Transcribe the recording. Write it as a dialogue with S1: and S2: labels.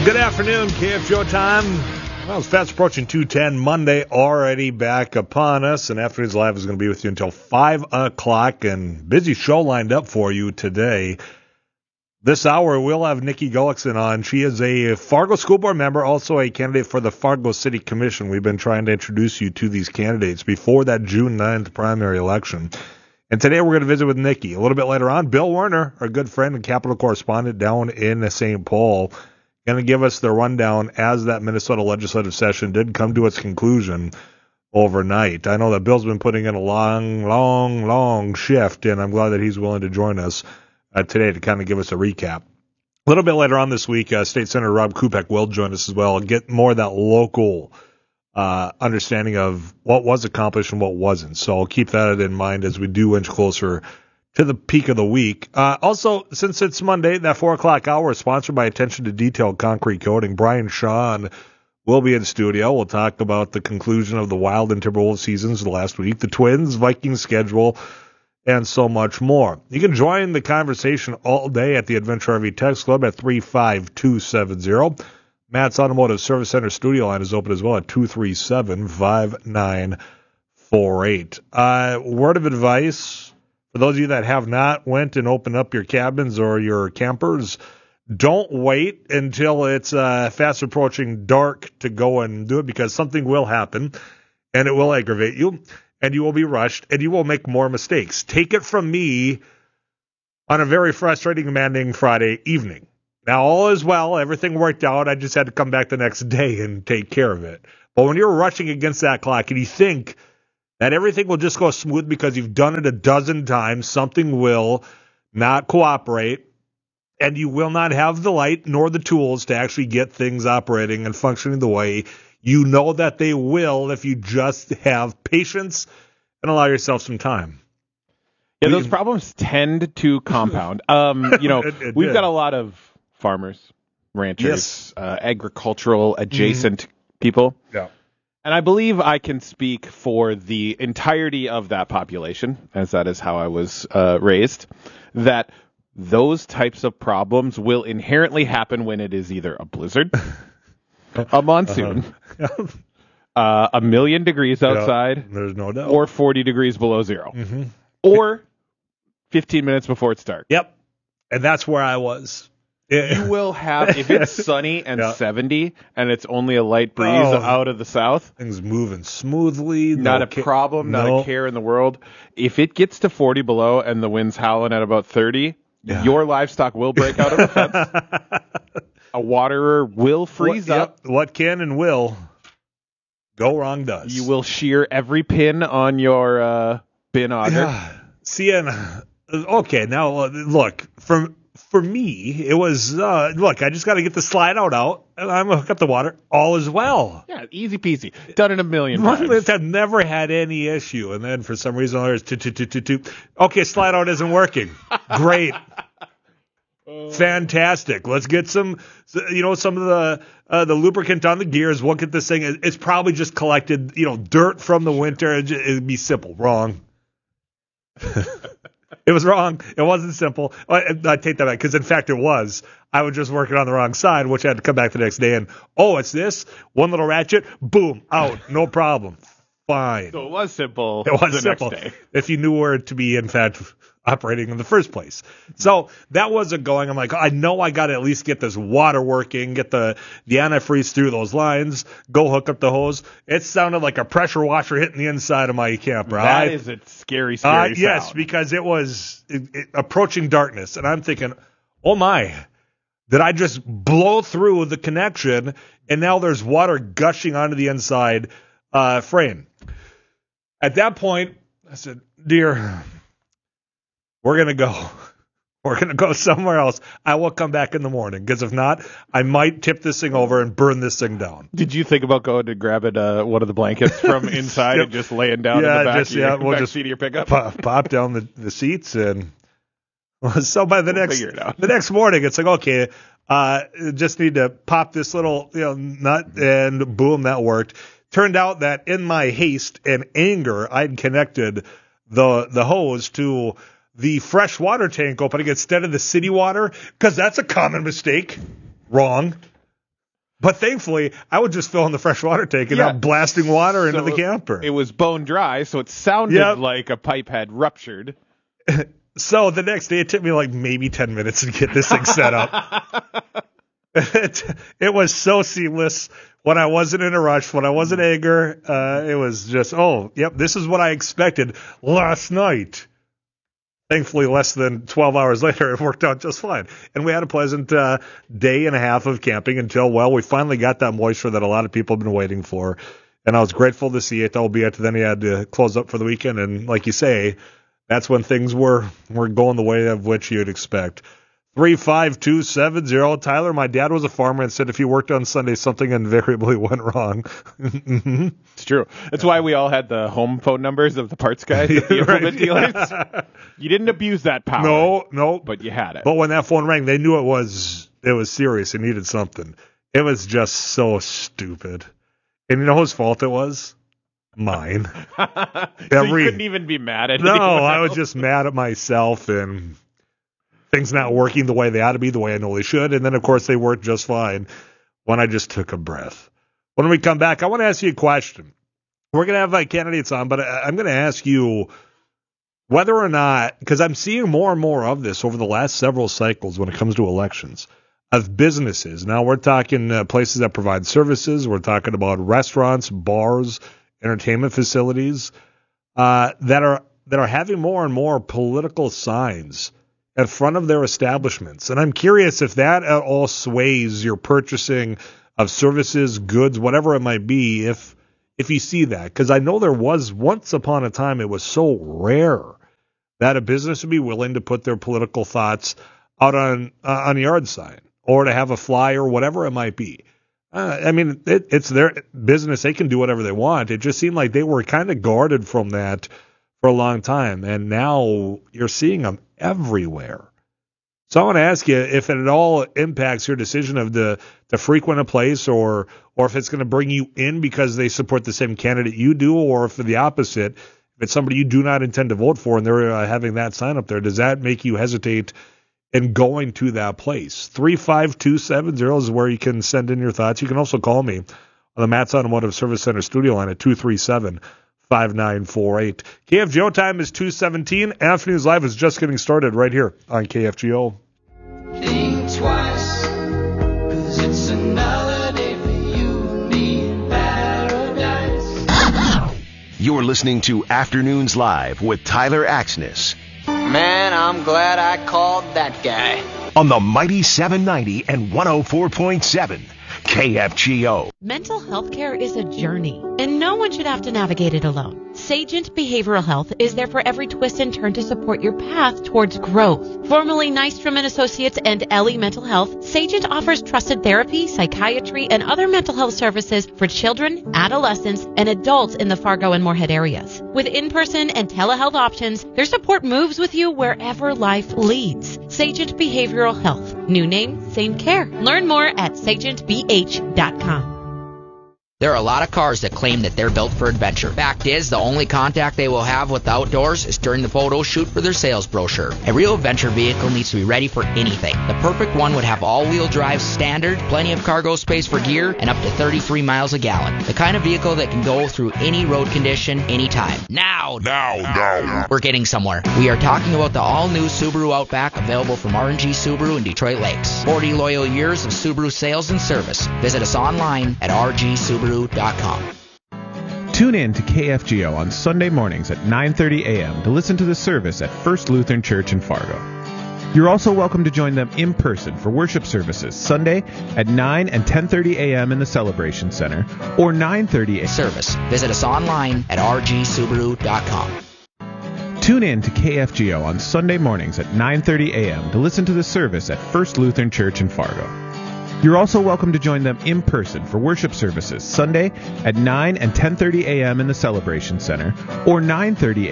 S1: Good afternoon, KFGO time. Well, it's fast approaching 2:10 Monday, already back upon us, and Afternoons Live is going to be with you until 5 o'clock, and busy show lined up for you today. This hour, we'll have Nikki Gullickson on. She is a Fargo School Board member, also a candidate for the Fargo City Commission. We've been trying to introduce you to these candidates before that June 9th primary election. And today we're going to visit with Nikki. A little bit later on, Bill Werner, our good friend and Capitol correspondent down in St. Paul, going to give us the rundown as that Minnesota legislative session did come to its conclusion overnight. I know that Bill's been putting in a long shift, and I'm glad that he's willing to join us today to kind of give us a recap. A little bit later on this week, State Senator Rob Kupek will join us as well and get more of that local understanding of what was accomplished and what wasn't. So I'll keep that in mind as we do inch closer to the peak of the week. Also, since it's Monday, that 4 o'clock hour is sponsored by Attention to Detail Concrete Coating. Brian Sean will be in studio. We'll talk about the conclusion of the Wild and Timberwolves seasons last week, the Twins, Vikings schedule, and so much more. You can join the conversation all day at the Adventure RV Text Club at 35270. Matt's Automotive Service Center studio line is open as well at 237-5948. Word of advice for those of you that have not went and opened up your cabins or your campers, don't wait until it's fast approaching dark to go and do it, because something will happen and it will aggravate you and you will be rushed and you will make more mistakes. Take it from me on a very frustrating, demanding Friday evening. Now, all is well. Everything worked out. I just had to come back the next day and take care of it. But when you're rushing against that clock and you think that everything will just go smooth because you've done it a dozen times, something will not cooperate, and you will not have the light nor the tools to actually get things operating and functioning the way you know that they will if you just have patience and allow yourself some time.
S2: Yeah, those problems tend to compound. We've got a lot of farmers, ranchers, agricultural adjacent people.
S1: Yeah.
S2: And I believe I can speak for the entirety of that population, as that is how I was raised, that those types of problems will inherently happen when it is either a blizzard, a monsoon, 1,000,000 degrees outside,
S1: there's no doubt,
S2: or 40 degrees below zero, or 15 minutes before it's dark.
S1: Yep. And that's where I was.
S2: You will have, if it's sunny and 70 and it's only a light breeze out of the south,
S1: things moving smoothly.
S2: Not a problem, not a care in the world. If it gets to 40 below and the wind's howling at about 30, your livestock will break out of the fence. A waterer will freeze up.
S1: What can and will go wrong does.
S2: You will shear every pin on your bin auger.
S1: Yeah. See, okay, now look, for me, it was, look, I just got to get the slide out, and I'm going to hook up the water. All is well.
S2: Yeah, easy peasy. Done it 1,000,000 times.
S1: I've never had any issue. And then for some reason, there's okay, slide out isn't working. Great. Fantastic. Let's get some of the lubricant on the gears. Look at this thing. It's probably just collected, dirt from the winter. It'd be simple. Wrong. It was wrong. It wasn't simple. I take that back, because in fact it was. I was just working on the wrong side, which I had to come back the next day and, it's this. One little ratchet, boom, out, no problem. Fine.
S2: So it was simple.
S1: It was simple.
S2: Next day.
S1: If you knew where to be, in fact, operating in the first place. So that wasn't going. I'm like, I know I got to at least get this water working, get the antifreeze through those lines, go hook up the hose. It sounded like a pressure washer hitting the inside of my camper.
S2: That is a scary sound.
S1: Yes, because it was approaching darkness. And I'm thinking, oh my, did I just blow through the connection and now there's water gushing onto the inside frame? At that point, I said, dear, we're going to go. We're going to go somewhere else. I will come back in the morning, because if not, I might tip this thing over and burn this thing down.
S2: Did you think about going to grabbing one of the blankets from inside and just laying down in the back seat of your pickup?
S1: Pop down the seats. And so by the next morning, it's like, okay, just need to pop this little nut, and boom, that worked. Turned out that in my haste and anger, I'd connected the hose to the fresh water tank opening instead of the city water, because that's a common mistake. Wrong. But thankfully, I would just fill in the fresh water tank and not blasting water into the camper.
S2: It was bone dry, so it sounded like a pipe had ruptured.
S1: So the next day, it took me like maybe 10 minutes to get this thing set up. It was so seamless. When I wasn't in a rush, when I wasn't eager, it was just, this is what I expected last night. Thankfully, less than 12 hours later, it worked out just fine. And we had a pleasant day and a half of camping until, we finally got that moisture that a lot of people have been waiting for. And I was grateful to see it, albeit then he had to close up for the weekend. And like you say, that's when things were going the way of which you'd expect. 35270. Tyler, my dad was a farmer and said if you worked on Sunday, something invariably went wrong.
S2: It's true. That's why we all had the home phone numbers of the parts guys at the implement dealers. You didn't abuse that power.
S1: No.
S2: But you had it.
S1: But when that phone rang, they knew it was serious. It needed something. It was just so stupid. And you know whose fault it was? Mine.
S2: So you couldn't even be mad at anyone else.
S1: I was just mad at myself and things not working the way they ought to be, the way I know they should. And then, of course, they worked just fine when I just took a breath. When we come back, I want to ask you a question. We're going to have candidates on, but I'm going to ask you whether or not, because I'm seeing more and more of this over the last several cycles when it comes to elections, of businesses. Now, we're talking places that provide services. We're talking about restaurants, bars, entertainment facilities that are having more and more political signs in front of their establishments. And I'm curious if that at all sways your purchasing of services, goods, whatever it might be, if you see that. Because I know there was once upon a time, it was so rare that a business would be willing to put their political thoughts out on a yard sign or to have a flyer, whatever it might be. It's their business. They can do whatever they want. It just seemed like they were kind of guarded from that for a long time. And now you're seeing them everywhere. So I want to ask you if it at all impacts your decision of to frequent a place or if it's going to bring you in because they support the same candidate you do, or if the opposite, if it's somebody you do not intend to vote for and they're having that sign up there, does that make you hesitate in going to that place? 35270 is where you can send in your thoughts. You can also call me on the Matt's Automotive Service Center studio line at 237-5948. KFGO time is 2:17. Afternoons Live is just getting started right here on KFGO.
S3: Think twice, 'cause it's another day for you and me in paradise.
S4: You're listening to Afternoons Live with Tyler Axness.
S3: Man, I'm glad I called that guy.
S4: On the mighty 790 and 104.7 KFGO.
S5: Mental health care is a journey, and no one should have to navigate it alone. Sagent Behavioral Health is there for every twist and turn to support your path towards growth. Formerly Nystrom & Associates and Ellie Mental Health, Sagent offers trusted therapy, psychiatry, and other mental health services for children, adolescents, and adults in the Fargo and Moorhead areas. With in-person and telehealth options, their support moves with you wherever life leads. Sagent Behavioral Health. New name, same care. Learn more at sagentbh.com.
S6: There are a lot of cars that claim that they're built for adventure. Fact is, the only contact they will have with the outdoors is during the photo shoot for their sales brochure. A real adventure vehicle needs to be ready for anything. The perfect one would have all-wheel drive standard, plenty of cargo space for gear, and up to 33 miles a gallon. The kind of vehicle that can go through any road condition, anytime. Now! We're getting somewhere. We are talking about the all-new Subaru Outback, available from R&G Subaru in Detroit Lakes. 40 loyal years of Subaru sales and service. Visit us online at rgsubaru.com.
S2: Tune in to KFGO on Sunday mornings at 9:30 a.m. to listen to the service at First Lutheran Church in Fargo. You're also welcome to join them in person for worship services Sunday at 9 and 10:30 a.m. in the Celebration Center or 9:30 a.m.
S6: service. Visit us online at rgsubaru.com.
S2: Tune in to KFGO on Sunday mornings at 9:30 a.m. to listen to the service at First Lutheran Church in Fargo. You're also welcome to join them in person for worship services Sunday at 9 and 10:30 a.m. in the Celebration Center or 9:30 a.m.